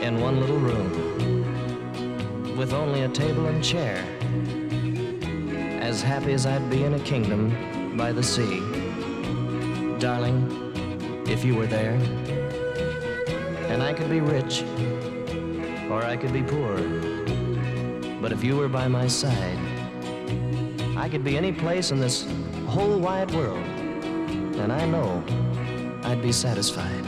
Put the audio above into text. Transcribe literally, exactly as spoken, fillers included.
in one little room with only a table and chair, as happy as I'd be in a kingdom by the sea. Darling, if you were there, and I could be rich or I could be poor, but if you were by my side, I could be any place in this whole wide world, and I know I'd be satisfied.